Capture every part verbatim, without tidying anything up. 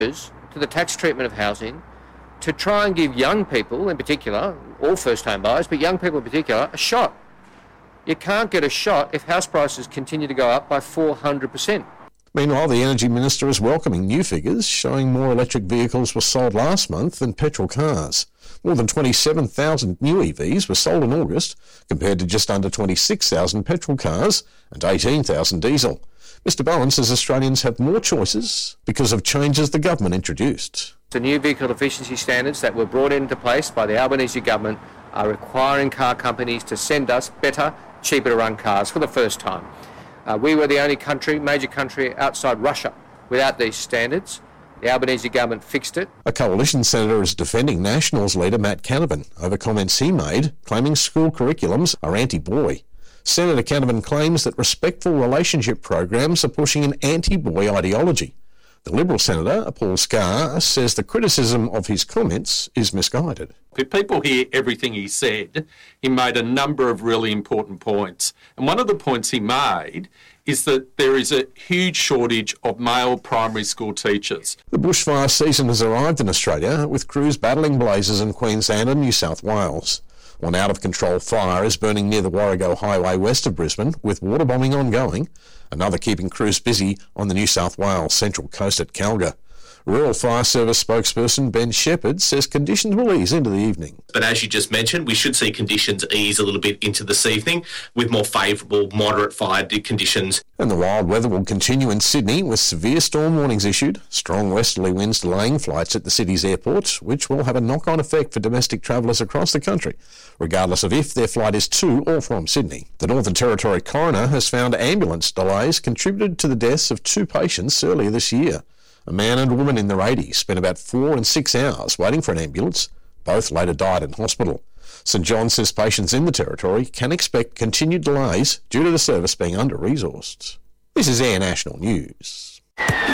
to the tax treatment of housing to try and give young people in particular, all first home buyers, but young people in particular, a shot. You can't get a shot if house prices continue to go up by four hundred percent. Meanwhile, the Energy Minister is welcoming new figures showing more electric vehicles were sold last month than petrol cars. More than twenty-seven thousand new E Vs were sold in August, compared to just under twenty-six thousand petrol cars and eighteen thousand diesel. Mister Bowen says Australians have more choices because of changes the government introduced. The new vehicle efficiency standards that were brought into place by the Albanese government are requiring car companies to send us better, cheaper to run cars for the first time. Uh, we were the only country, major country outside Russia without these standards. The Albanese government fixed it. A coalition senator is defending Nationals leader Matt Canavan over comments he made claiming school curriculums are anti-boy. Senator Canavan claims that respectful relationship programs are pushing an anti-boy ideology. The Liberal Senator, Paul Scar, says the criticism of his comments is misguided. If people hear everything he said, he made a number of really important points. And one of the points he made is that there is a huge shortage of male primary school teachers. The bushfire season has arrived in Australia, with crews battling blazes in Queensland and New South Wales. One out-of-control fire is burning near the Warrego Highway west of Brisbane, with water bombing ongoing. Another keeping crews busy on the New South Wales Central Coast at Calga. Rural Fire Service spokesperson Ben Shepherd says conditions will ease into the evening. But as you just mentioned, we should see conditions ease a little bit into this evening with more favourable, moderate fire conditions. And the wild weather will continue in Sydney with severe storm warnings issued, strong westerly winds delaying flights at the city's airport, which will have a knock-on effect for domestic travellers across the country, regardless of if their flight is to or from Sydney. The Northern Territory coroner has found ambulance delays contributed to the deaths of two patients earlier this year. A man and a woman in their eighties spent about four and six hours waiting for an ambulance. Both later died in hospital. St John says patients in the Territory can expect continued delays due to the service being under-resourced. This is Air National News.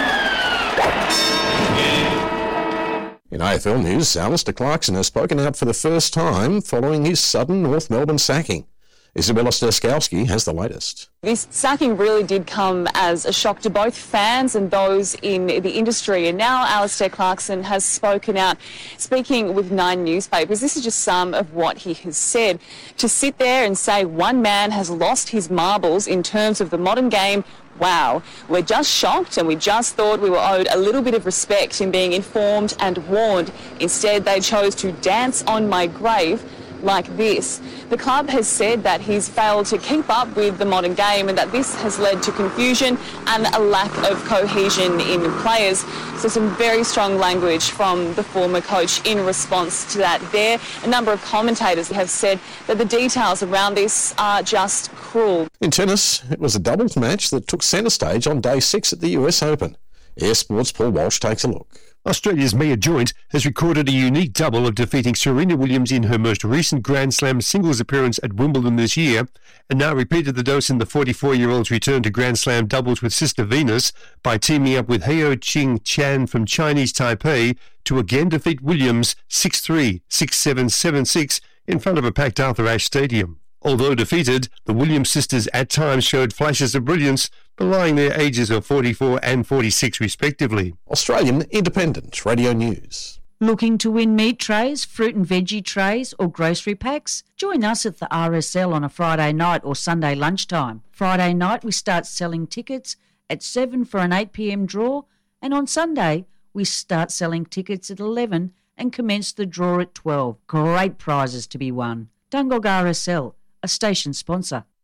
In A F L news, Alistair Clarkson has spoken out for the first time following his sudden North Melbourne sacking. Isabella Sterskowski has the latest. This sacking really did come as a shock to both fans and those in the industry. And now Alistair Clarkson has spoken out, speaking with Nine newspapers. This is just some of what he has said. To sit there and say one man has lost his marbles in terms of the modern game, wow, we're just shocked and we just thought we were owed a little bit of respect in being informed and warned. Instead, they chose to dance on my grave like this. The club has said that he's failed to keep up with the modern game and that this has led to confusion and a lack of cohesion in players. So some very strong language from the former coach in response to that there. A number of commentators have said that the details around this are just cruel. In tennis, it was a doubles match that took centre stage on day six at the U S Open. Air Sports' Paul Walsh takes a look. Australia's Mia Joint has recorded a unique double of defeating Serena Williams in her most recent Grand Slam singles appearance at Wimbledon this year, and now repeated the dose in the forty-four-year-old's return to Grand Slam doubles with Sister Venus by teaming up with Heo Ching Chan from Chinese Taipei to again defeat Williams six three, six seven, seven six in front of a packed Arthur Ashe Stadium. Although defeated, the Williams sisters at times showed flashes of brilliance, belying their ages of forty-four and forty-six respectively. Australian Independent Radio News. Looking to win meat trays, fruit and veggie trays or grocery packs? Join us at the R S L on a Friday night or Sunday lunchtime. Friday night we start selling tickets at seven for an eight p m draw, and on Sunday we start selling tickets at eleven and commence the draw at twelve. Great prizes to be won. Dungog R S L, a station sponsor.